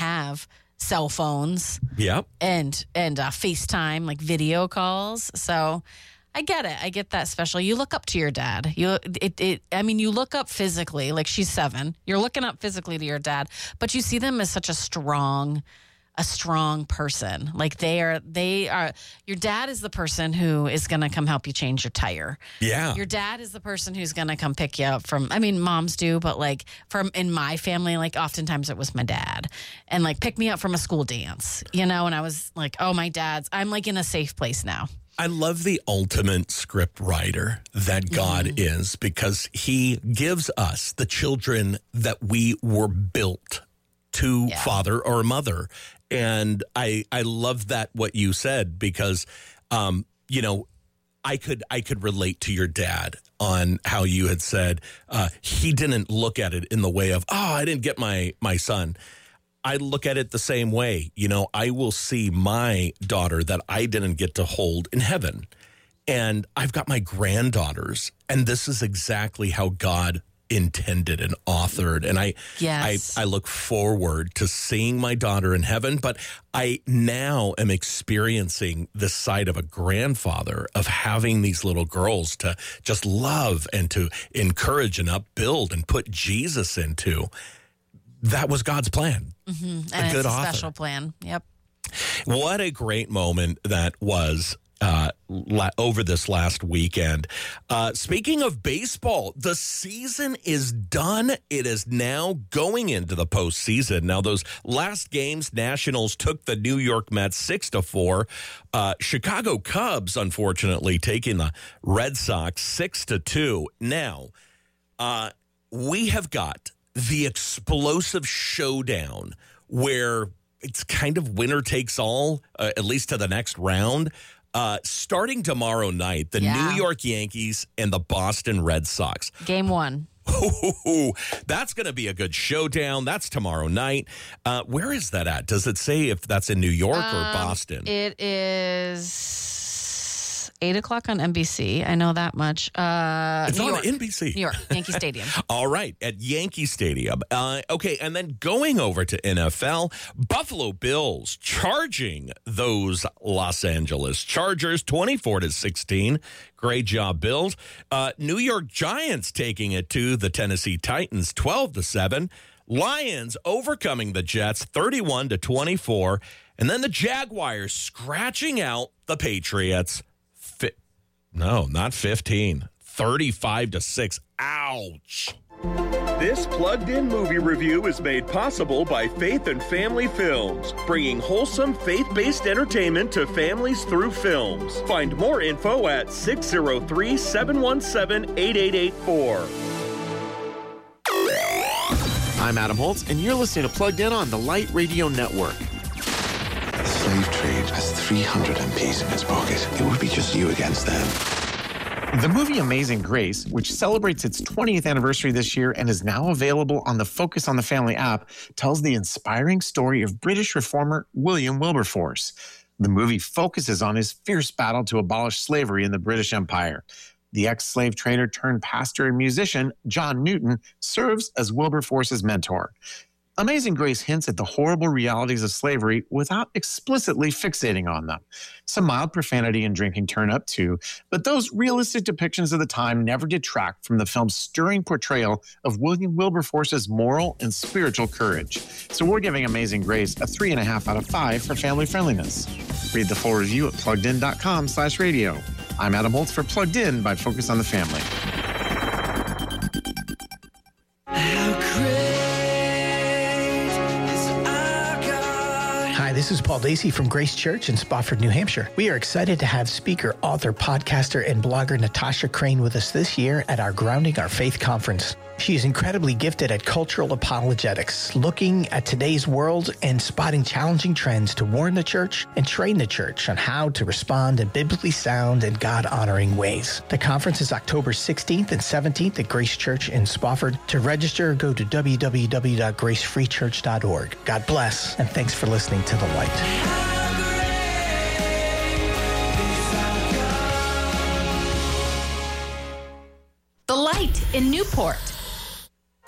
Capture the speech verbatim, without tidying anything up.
have cell phones. Yep. And, and uh, FaceTime, like video calls. So I get it. I get that special. You look up to your dad. You, it, it. I mean, you look up physically, like she's seven. You're looking up physically to your dad, but you see them as such a strong, a strong person. Like they are, they are, your dad is the person who is going to come help you change your tire. Yeah. Your dad is the person who's going to come pick you up from, I mean, moms do, but like from in my family, like oftentimes it was my dad and like pick me up from a school dance, you know, and I was like, oh, my dad's, I'm like in a safe place now. I love the ultimate script writer that God mm-hmm. is, because he gives us the children that we were built to yeah. father or mother. And I I love that what you said, because, um, you know, I could I could relate to your dad on how you had said uh, he didn't look at it in the way of, oh, I didn't get my my son. I look at it the same way. You know, I will see my daughter that I didn't get to hold in heaven. And I've got my granddaughters. And this is exactly how God intended and authored. And I, yes. I, I look forward to seeing my daughter in heaven. But I now am experiencing the side of a grandfather of having these little girls to just love and to encourage and upbuild and put Jesus into. That was God's plan. Mm-hmm. A And good it's a author. special plan. Yep. What a great moment that was uh, la- over this last weekend. Uh, speaking of baseball, the season is done. It is now going into the postseason. Now, those last games, Nationals took the New York Mets six to four. Uh, Chicago Cubs, unfortunately, taking the Red Sox six to two. Now, uh, we have got the explosive showdown where it's kind of winner takes all, uh, at least to the next round. Uh, starting tomorrow night, the Yeah. New York Yankees and the Boston Red Sox. Game one. That's going to be a good showdown. That's tomorrow night. Uh, where is that at? Does it say if that's in New York Um, or Boston? It is eight o'clock on N B C. I know that much. Uh, it's New on York. N B C. New York, Yankee Stadium. All right, at Yankee Stadium. Uh, okay, and then going over to N F L, Buffalo Bills charging those Los Angeles Chargers twenty-four to sixteen. Great job, Bills. Uh, New York Giants taking it to the Tennessee Titans twelve to seven. Lions overcoming the Jets thirty-one to twenty-four. And then the Jaguars scratching out the Patriots. Fi- no, not fifteen. thirty-five to six. Ouch. This plugged-in movie review is made possible by Faith and Family Films, bringing wholesome faith-based entertainment to families through films. Find more info at six oh three, seven one seven, eight eight eight four. I'm Adam Holtz, and you're listening to Plugged In on the Light Radio Network. The slave trade has three hundred M Ps in its pocket. It would be just you against them. The movie Amazing Grace, which celebrates its twentieth anniversary this year and is now available on the Focus on the Family app, tells the inspiring story of British reformer William Wilberforce. The movie focuses on his fierce battle to abolish slavery in the British Empire. The ex-slave trader turned pastor and musician, John Newton, serves as Wilberforce's mentor. Amazing Grace hints at the horrible realities of slavery without explicitly fixating on them. Some mild profanity and drinking turn up too, but those realistic depictions of the time never detract from the film's stirring portrayal of William Wilberforce's moral and spiritual courage. So we're giving Amazing Grace a three and a half out of five for family friendliness. Read the full review at pluggedin.com slash radio. I'm Adam Holtz for Plugged In by Focus on the Family. Hi, this is Paul Dacey from Grace Church in Spofford, New Hampshire. We are excited to have speaker, author, podcaster, and blogger Natasha Crane with us this year at our Grounding Our Faith conference. She is incredibly gifted at cultural apologetics, looking at today's world and spotting challenging trends to warn the church and train the church on how to respond in biblically sound and God-honoring ways. The conference is October sixteenth and seventeenth at Grace Church in Spofford. To register, go to w w w dot grace free church dot org. God bless, and thanks for listening to The Light. The Light in Newport.